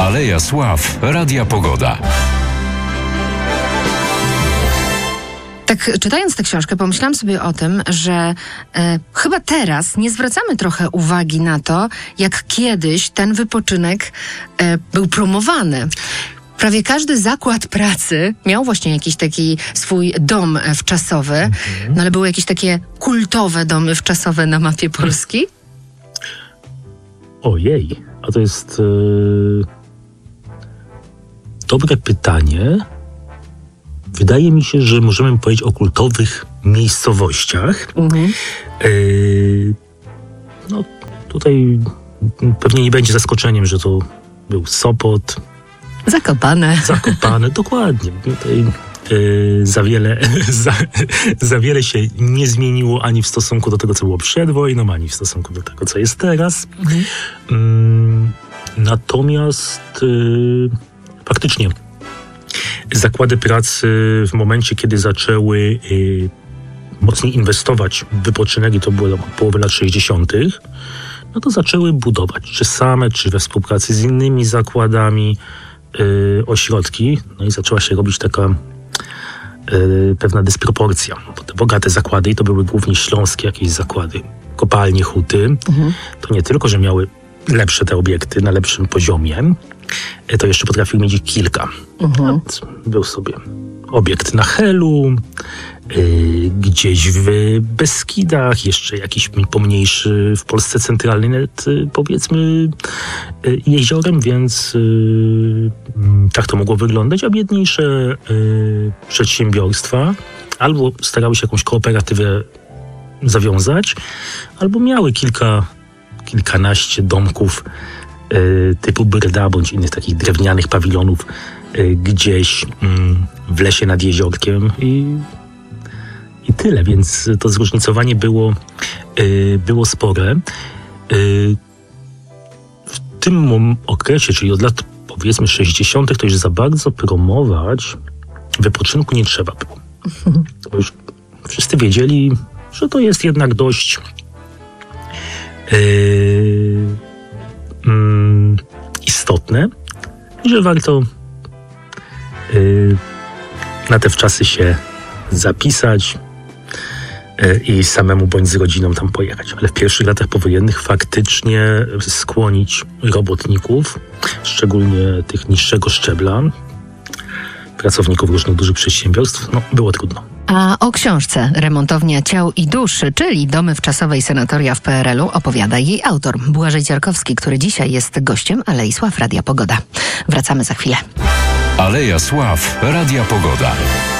Aleja Sław Radia Pogoda. Tak, czytając tę książkę, pomyślałam sobie o tym, że chyba teraz nie zwracamy trochę uwagi na to, jak kiedyś ten wypoczynek był promowany. Prawie każdy zakład pracy miał właśnie jakiś taki swój dom wczasowy, no ale były jakieś takie kultowe domy wczasowe na mapie Polski? Ojej, a to jest dobre pytanie. Wydaje mi się, że możemy powiedzieć o kultowych miejscowościach. No tutaj pewnie nie będzie zaskoczeniem, że to był Sopot. Zakopane, dokładnie. Tutaj za wiele się nie zmieniło ani w stosunku do tego, co było przed wojną, ani w stosunku do tego, co jest teraz. Natomiast faktycznie zakłady pracy w momencie, kiedy zaczęły mocniej inwestować w wypoczynek, i to było połowy lat 60., no to zaczęły budować, czy same, czy we współpracy z innymi zakładami, ośrodki. No i zaczęła się robić taka pewna dysproporcja. Bo te bogate zakłady, i to były głównie śląskie jakieś zakłady, kopalnie, huty, to nie tylko, że miały lepsze te obiekty na lepszym poziomie, to jeszcze potrafił mieć ich kilka. Był sobie obiekt na Helu, gdzieś w Beskidach, jeszcze jakiś pomniejszy w Polsce centralnej, nawet powiedzmy jeziorem, więc tak to mogło wyglądać, a biedniejsze przedsiębiorstwa albo starały się jakąś kooperatywę zawiązać, albo miały kilkanaście domków typu Brda, bądź innych takich drewnianych pawilonów gdzieś w lesie nad jeziorkiem i tyle, więc to zróżnicowanie było spore. W tym okresie, czyli od lat powiedzmy 60., to już za bardzo promować wypoczynku nie trzeba było. Bo już wszyscy wiedzieli, że to jest jednak dość istotne, że warto na te wczasy się zapisać i samemu bądź z rodziną tam pojechać. Ale w pierwszych latach powojennych faktycznie skłonić robotników, szczególnie tych niższego szczebla, pracowników różnych dużych przedsiębiorstw, było trudno. A o książce Remontownia ciał i dusz, czyli domy wczasowej sanatoria w PRL-u, opowiada jej autor Błażej Dziarkowski, który dzisiaj jest gościem Alei Sław Radia Pogoda. Wracamy za chwilę. Aleja Sław Radia Pogoda.